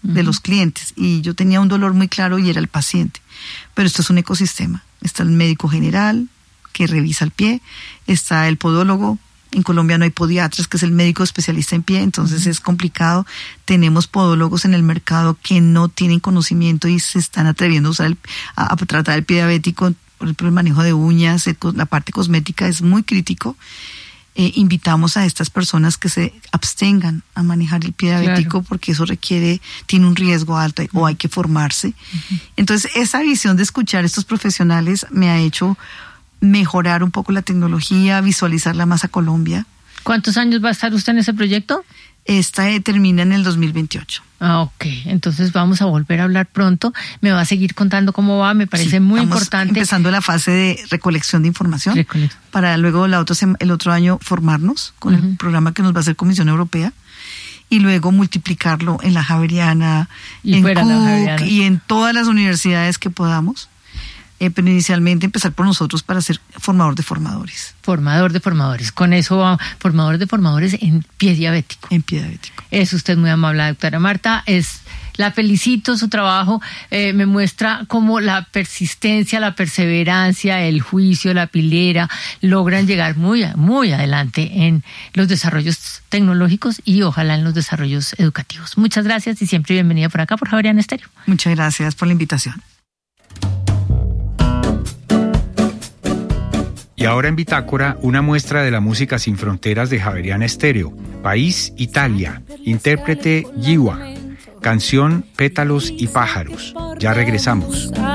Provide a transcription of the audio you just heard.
de los clientes, y yo tenía un dolor muy claro y era el paciente. Pero esto es un ecosistema. Está el médico general que revisa el pie, está el podólogo. En Colombia no hay podiatras, que es el médico especialista en pie, entonces es complicado. Tenemos podólogos en el mercado que no tienen conocimiento y se están atreviendo a tratar el pie diabético. Por ejemplo, el manejo de uñas, la parte cosmética es muy crítico. Invitamos a estas personas que se abstengan a manejar el pie diabético, porque eso tiene un riesgo alto o hay que formarse. Entonces, esa visión de escuchar a estos profesionales me ha hecho mejorar un poco la tecnología, visualizarla más a Colombia. ¿Cuántos años va a estar usted en ese proyecto? Esta termina en el 2028. Ok, entonces vamos a volver a hablar pronto. Me va a seguir contando cómo va, me parece muy importante. Empezando la fase de recolección de información para luego el otro año formarnos con el programa que nos va a hacer Comisión Europea y luego multiplicarlo en la Javeriana, en Cook y en todas las universidades que podamos. Pero inicialmente empezar por nosotros para ser formador de formadores. Formador de formadores. Con eso va, formador de formadores en pie diabético. En pie diabético. Es usted muy amable, doctora Marta. La felicito, su trabajo me muestra cómo la persistencia, la perseverancia, el juicio, la pilera logran llegar muy, muy adelante en los desarrollos tecnológicos y ojalá en los desarrollos educativos. Muchas gracias y siempre bienvenida por acá por Javeriana Estéreo. Muchas gracias por la invitación. Y ahora en Bitácora, una muestra de la música sin fronteras de Javeriana Estéreo. País, Italia. Intérprete, Giwa. Canción, Pétalos y Pájaros. Ya regresamos.